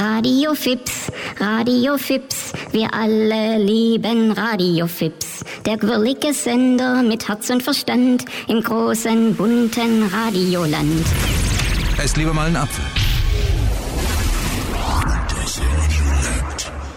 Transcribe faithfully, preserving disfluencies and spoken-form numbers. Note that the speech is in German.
Radio Fips, Radio Fips, wir alle lieben Radio Fips. Der quirlige Sender mit Herz und Verstand im großen, bunten Radioland. Esst lieber mal einen Apfel.